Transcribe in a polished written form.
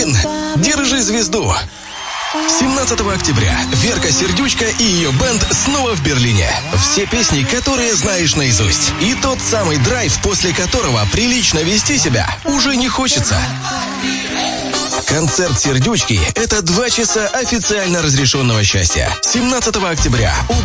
Блин, держи звезду. 17 октября Верка Сердючка и ее бэнд снова в Берлине. Все песни, которые знаешь наизусть. И тот самый драйв, после которого прилично вести себя уже не хочется. Концерт Сердючки – это 2 часа официально разрешенного счастья. 17 октября.